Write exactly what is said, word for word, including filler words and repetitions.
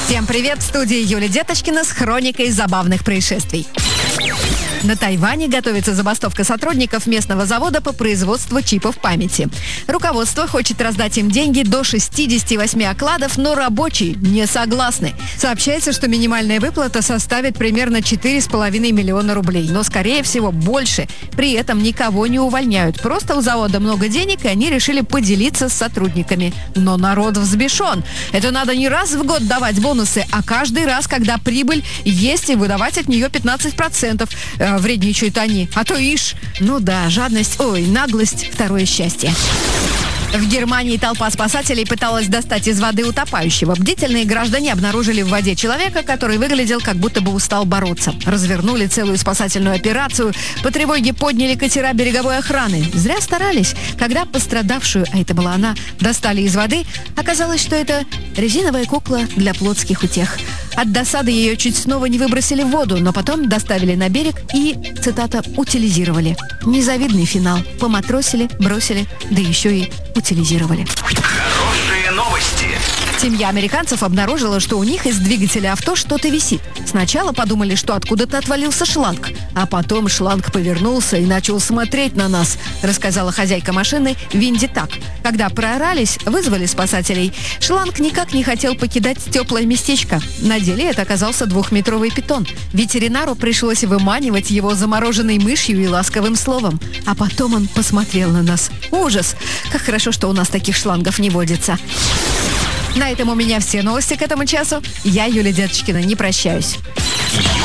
Всем привет! В студии Юлия Деточкина с хроникой забавных происшествий. На Тайване готовится забастовка сотрудников местного завода по производству чипов памяти. Руководство хочет раздать им деньги до шестидесяти восьми окладов, но рабочие не согласны. Сообщается, что минимальная выплата составит примерно четыре с половиной миллиона рублей, но, скорее всего, больше. При этом никого не увольняют. Просто у завода много денег, и они решили поделиться с сотрудниками. Но народ взбешен. Это надо не раз в год давать бонусы, а каждый раз, когда прибыль есть, и выдавать от нее пятнадцать процентов. Э, вредничают они. А то ишь. Ну да, жадность, ой, наглость, второе счастье. В Германии толпа спасателей пыталась достать из воды утопающего. Бдительные граждане обнаружили в воде человека, который выглядел, как будто бы устал бороться. Развернули целую спасательную операцию. По тревоге подняли катера береговой охраны. Зря старались. Когда пострадавшую, а это была она, достали из воды, оказалось, что это резиновая кукла для плотских утех. От досады ее чуть снова не выбросили в воду, но потом доставили на берег и, цитата, утилизировали. Незавидный финал. Поматросили, бросили, да еще и утилизировали. Хорошие новости. Семья американцев обнаружила, что у них из двигателя авто что-то висит. Сначала подумали, что откуда-то отвалился шланг, а потом шланг повернулся и начал смотреть на нас, рассказала хозяйка машины Винди Так. Когда проорались, вызвали спасателей. Шланг никак не хотел покидать теплое местечко. На деле это оказался двухметровый питон. Ветеринару пришлось выманивать его замороженной мышью и ласковым словом. А потом он посмотрел на нас. Ужас! Как хорошо, что у нас таких шлангов не водится. На этом у меня все новости к этому часу. Я, Юлия Деточкина, не прощаюсь.